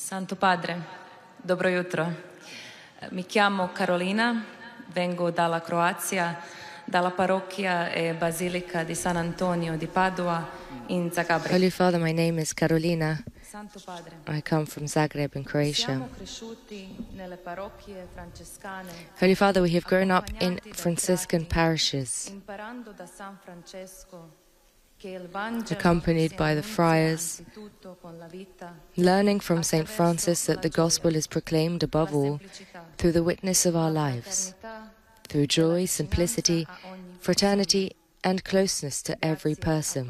Santo Padre, dobro jutro. Mi chiamo Carolina, vengo dalla Croazia, dalla parrocchia e basilica di San Antonio di Padua in Zagreb. Holy Father, my name is Carolina. Santo Padre, I come from Zagreb in Croatia. siamo cresciuti nelle parrocchie francescane, Holy Father, we have grown up in accompagnati da Franciscan frati, parishes, imparando da San Francesco che il Vangelo accompanied si by the annunzia friars, anzitutto con la vita, learning from St. Francis that the gospel is proclaimed above all through the witness of our lives, through joy, simplicity, fraternity, and closeness to every person.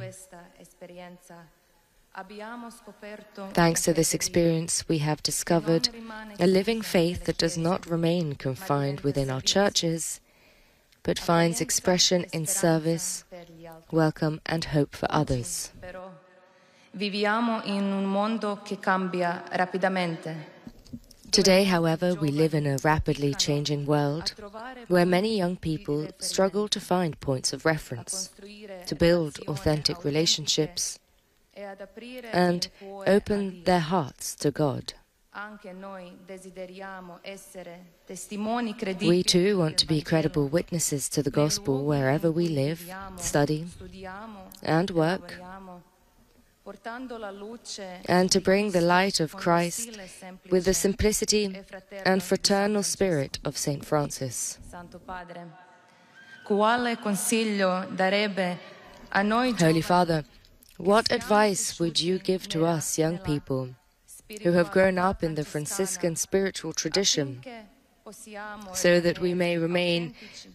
Thanks to this experience, we have discovered a living faith that does not remain confined within our churches, but finds expression in service, welcome, and hope for others. Viviamo in un mondo che cambia rapidamente. Today, however, we live in a rapidly changing world where many young people struggle to find points of reference, to build authentic relationships, and open their hearts to God. We too want to be credible witnesses to the gospel wherever we live, study, and work, and to bring the light of Christ with the simplicity and fraternal spirit of St. Francis. Holy Father, what advice would you give to us young people who have grown up in the Franciscan spiritual tradition so that we may remain